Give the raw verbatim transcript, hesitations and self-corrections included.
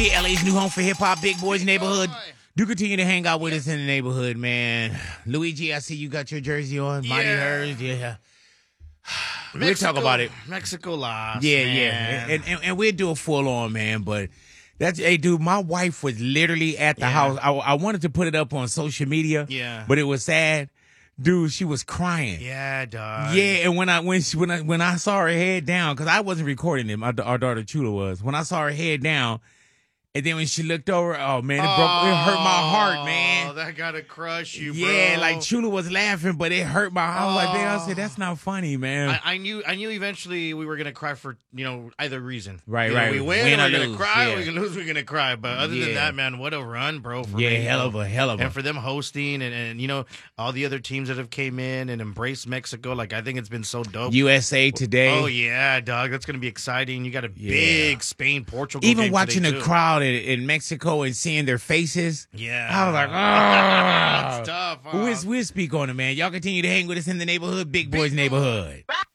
here, L A's new home for hip-hop, Big Boys Neighborhood. Do continue to hang out with us in the neighborhood, man. Luigi, I see you got your jersey on. Yeah. Mighty Hers, yeah. Mexico, We'll talk about it. Mexico lost, Yeah, man. yeah. And, and, and we'll do a full-on, man, but... That's hey, dude. My wife was literally at the Yeah. house. I, I wanted to put it up on social media, Yeah. but it was sad, dude. She was crying. Yeah, dog. Yeah, and when I when she, when I when I saw her head down, because I wasn't recording it, my, our daughter Chula was. When I saw her head down, and then when she looked over, oh man, it broke. It hurt my heart, man. Oh, that gotta crush you, bro. Yeah, like Chula was laughing, but it hurt my heart. I was like, damn, I said, Oh. that's not funny, man. I, I knew, I knew. Eventually, we were gonna cry for you know either reason. Right, You know, right. We win, Win we're or gonna lose, cry. yeah. We can lose, we're gonna cry. But other Yeah. than that, man, what a run, bro. For yeah, me, hell bro. of a hell of a. And for them hosting and, and you know all the other teams that have came in and embraced Mexico, like I think it's been so dope. U S A Today. Oh yeah, dog, that's gonna be exciting. You got a Yeah. big Spain Portugal. Even game watching today, the too. crowd in, in Mexico and seeing their faces. Yeah, I was like, oh. that's tough. huh? We'll, we'll speak on it, man. Y'all continue to hang with us in the neighborhood, Big Boys Neighborhood.